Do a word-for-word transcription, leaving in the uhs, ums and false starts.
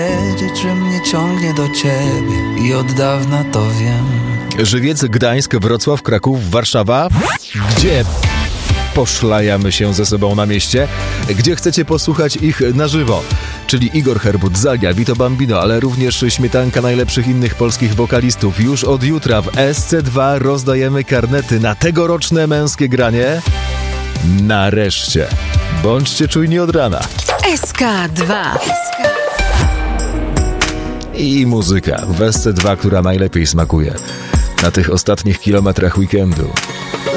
Wiedzieć, że mnie ciągnie do ciebie i od dawna to wiem. Żywiec, Gdańsk, Wrocław, Kraków, Warszawa. Gdzie poszlajamy się ze sobą na mieście? Gdzie chcecie posłuchać ich na żywo? Czyli Igor Herbut, Zalia, Vito Bambino, ale również śmietanka najlepszych innych polskich wokalistów. Już od jutra w S C dwa rozdajemy karnety na tegoroczne męskie granie. Nareszcie. Bądźcie czujni od rana. S K dwa. I muzyka w S C dwa, która najlepiej smakuje na tych ostatnich kilometrach weekendu.